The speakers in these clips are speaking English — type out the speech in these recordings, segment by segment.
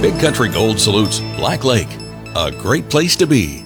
Big Country Gold salutes Black Lake, a great place to be.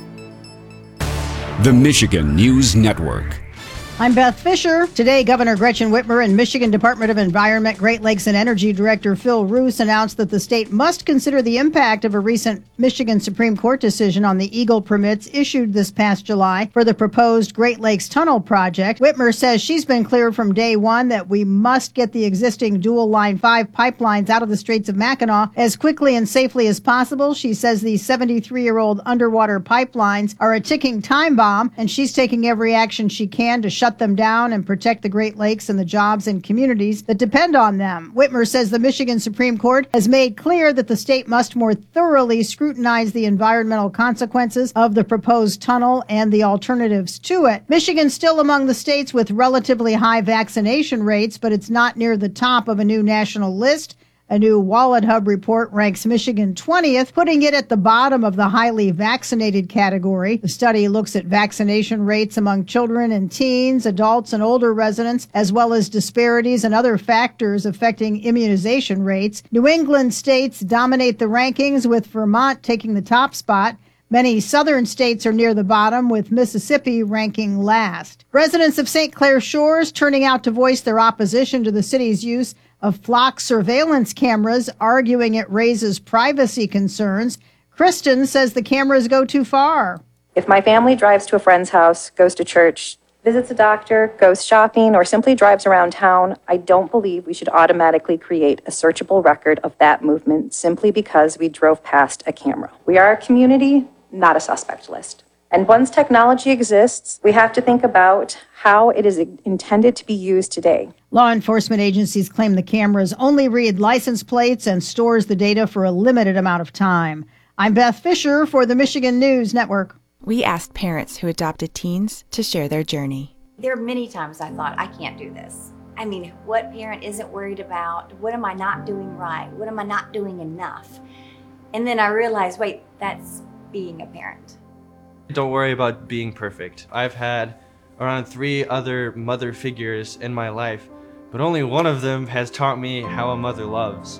The Michigan News Network. I'm Beth Fisher. Today, Governor Gretchen Whitmer and Michigan Department of Environment, Great Lakes and Energy Director Phil Roos announced that the state must consider the impact of a recent Michigan Supreme Court decision on the Eagle permits issued this past July for the proposed Great Lakes Tunnel project. Whitmer says she's been clear from day one that we must get the existing dual Line 5 pipelines out of the Straits of Mackinac as quickly and safely as possible. She says these 73-year-old underwater pipelines are a ticking time bomb, and she's taking every action she can to shut them down and protect the Great Lakes and the jobs and communities that depend on them. Whitmer says the Michigan Supreme Court has made clear that the state must more thoroughly scrutinize the environmental consequences of the proposed tunnel and the alternatives to it. Michigan's still among the states with relatively high vaccination rates, but it's not near the top of a new national list. A new WalletHub report ranks Michigan 20th, putting it at the bottom of the highly vaccinated category. The study looks at vaccination rates among children and teens, adults and older residents, as well as disparities and other factors affecting immunization rates. New England states dominate the rankings, with Vermont taking the top spot. Many southern states are near the bottom, with Mississippi ranking last. Residents of St. Clair Shores turning out to voice their opposition to the city's use of flock surveillance cameras, arguing it raises privacy concerns. Kristen says the cameras go too far. If my family drives to a friend's house, goes to church, visits a doctor, goes shopping, or simply drives around town, I don't believe we should automatically create a searchable record of that movement simply because we drove past a camera. We are a community, not a suspect list. And once technology exists, we have to think about how it is intended to be used today. Law enforcement agencies claim the cameras only read license plates and stores the data for a limited amount of time. I'm Beth Fisher for the Michigan News Network. We asked parents who adopted teens to share their journey. There are many times I thought, I can't do this. I mean, what parent isn't worried about? What am I not doing right? What am I not doing enough? And then I realized, wait, that's being a parent. Don't worry about being perfect. I've had around 3 other mother figures in my life, but only one of them has taught me how a mother loves.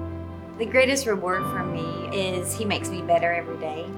The greatest reward for me is he makes me better every day.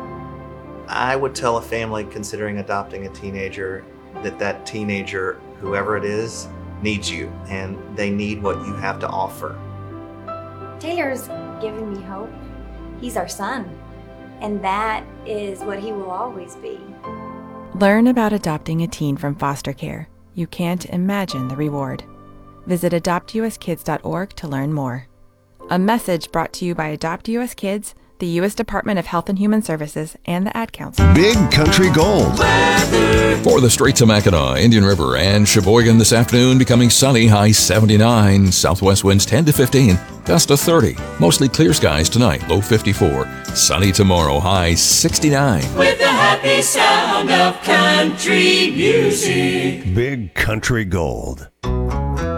I would tell a family considering adopting a teenager that teenager, whoever it is, needs you, and they need what you have to offer. Taylor's given me hope. He's our son, and that is what he will always be. Learn about adopting a teen from foster care. You can't imagine the reward. Visit adoptuskids.org to learn more. A message brought to you by Adopt US Kids, the U.S. Department of Health and Human Services, and the Ad Council. Big Country Gold. For the Straits of Mackinac, Indian River, and Sheboygan this afternoon, becoming sunny, high 79. Southwest winds 10 to 15, gust to 30. Mostly clear skies tonight, low 54. Sunny tomorrow, high 69. With the happy sound of country music. Big Country Gold.